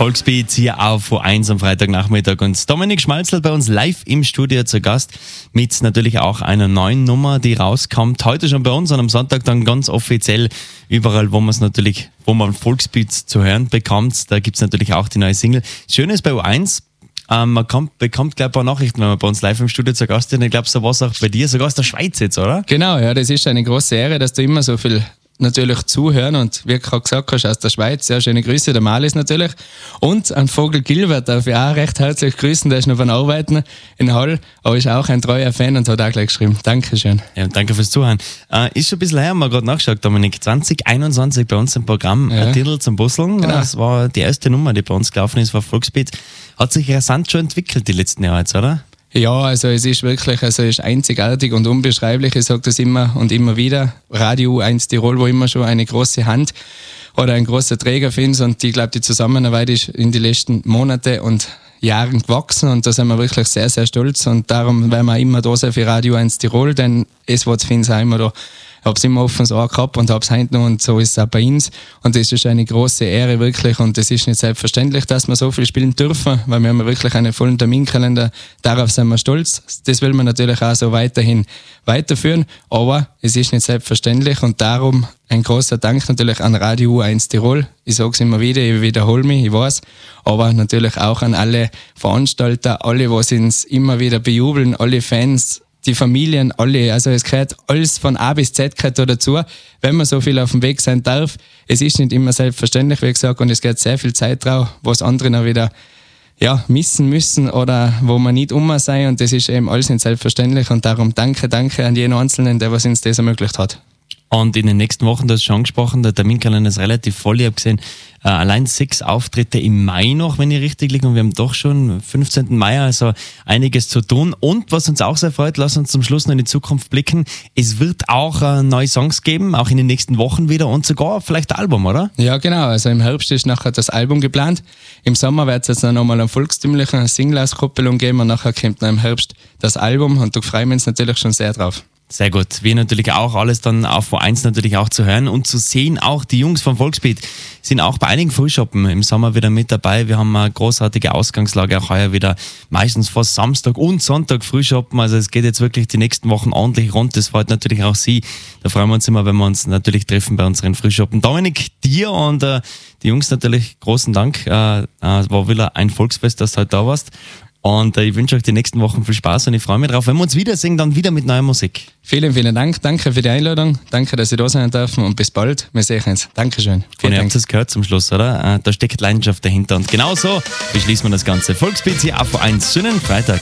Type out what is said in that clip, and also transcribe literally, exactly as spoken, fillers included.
Volksbeat hier auf V eins am Freitagnachmittag und Dominik Schmalzl bei uns live im Studio zu Gast mit natürlich auch einer neuen Nummer, die rauskommt heute schon bei uns und am Sonntag dann ganz offiziell überall, wo man es natürlich, wo man Volksbeat zu hören bekommt. Da gibt es natürlich auch die neue Single. Schön ist bei U eins, ähm, man kommt, bekommt gleich ein paar Nachrichten, wenn man bei uns live im Studio zu Gast ist. Und ich glaube, so war es auch bei dir, sogar aus der Schweiz jetzt, oder? Genau, ja, das ist eine große Ehre, dass du immer so viel natürlich zuhören und wie du gerade gesagt hast, aus der Schweiz, sehr schöne Grüße, der Malis natürlich und an Vogel Gilbert darf ich auch recht herzlich grüßen, der ist noch beim Arbeiten in Hall, aber ist auch ein treuer Fan und hat auch gleich geschrieben. Dankeschön. Ja, danke fürs Zuhören. Äh, ist schon ein bisschen her, haben wir gerade nachgeschaut, Dominik, zwanzig einundzwanzig bei uns im Programm, ja. Ein Titel zum Busseln, genau. Das war die erste Nummer, die bei uns gelaufen ist, war Volksbeat. Hat sich rasant schon entwickelt die letzten Jahre jetzt, oder? Ja, also es ist wirklich, also es ist einzigartig und unbeschreiblich, ich sage das immer und immer wieder. Radio U eins Tirol, wo immer schon eine große Hand oder ein großer Träger findet und ich glaube, die Zusammenarbeit ist in den letzten Monaten und Jahren gewachsen und da sind wir wirklich sehr, sehr stolz und darum werden wir immer da sein für Radio U eins Tirol, denn es wird für uns auch immer da. Ich habe es immer offen so gehabt und habe es heute noch und so ist es auch bei uns. Und das ist eine große Ehre wirklich und es ist nicht selbstverständlich, dass wir so viel spielen dürfen, weil wir haben wirklich einen vollen Terminkalender. Darauf sind wir stolz. Das will man natürlich auch so weiterhin weiterführen, aber es ist nicht selbstverständlich und darum ein großer Dank natürlich an Radio U eins Tirol. Ich sage es immer wieder, ich wiederhole mich, ich weiß, aber natürlich auch an alle Veranstalter, alle, die uns immer wieder bejubeln, alle Fans, die Familien, alle, also es gehört alles von A bis Z gehört da dazu, wenn man so viel auf dem Weg sein darf. Es ist nicht immer selbstverständlich, wie gesagt, und es geht sehr viel Zeit drauf, was andere dann wieder ja, missen müssen oder wo man nicht um sein und das ist eben alles nicht selbstverständlich und darum danke, danke an jeden Einzelnen, der was uns das ermöglicht hat. Und in den nächsten Wochen, du hast schon angesprochen, der Terminkalender ist relativ voll. Ich habe gesehen, äh, allein sechs Auftritte im Mai noch, wenn ich richtig liege. Und wir haben doch schon fünfzehnten Mai, also einiges zu tun. Und was uns auch sehr freut, lass uns zum Schluss noch in die Zukunft blicken. Es wird auch äh, neue Songs geben, auch in den nächsten Wochen wieder und sogar vielleicht ein Album, oder? Ja, genau. Also im Herbst ist nachher das Album geplant. Im Sommer wird es jetzt noch mal einen volkstümlichen Single-Auskopplung geben und nachher kommt dann im Herbst das Album und da freuen wir uns natürlich schon sehr drauf. Sehr gut. Wir natürlich auch alles dann auf V eins natürlich auch zu hören und zu sehen. Auch die Jungs vom Volksbeat sind auch bei einigen Frühschoppen im Sommer wieder mit dabei. Wir haben eine großartige Ausgangslage auch heuer wieder. Meistens fast Samstag und Sonntag Frühschoppen. Also es geht jetzt wirklich die nächsten Wochen ordentlich rund. Das freut natürlich auch Sie. Da freuen wir uns immer, wenn wir uns natürlich treffen bei unseren Frühschoppen. Dominik, dir und äh, die Jungs natürlich großen Dank. Äh, äh, es war wieder ein Volksfest, dass du heute da warst. Und äh, ich wünsche euch die nächsten Wochen viel Spaß und ich freue mich drauf, wenn wir uns wiedersehen, dann wieder mit neuer Musik. Vielen, vielen Dank. Danke für die Einladung. Danke, dass Sie da sein dürfen und bis bald. Wir sehen uns. Dankeschön. Und ihr habt es gehört zum Schluss, oder? Äh, da steckt Leidenschaft dahinter. Und genau so beschließen wir das Ganze. Volksbeat hier auf V eins. Schönen Freitag.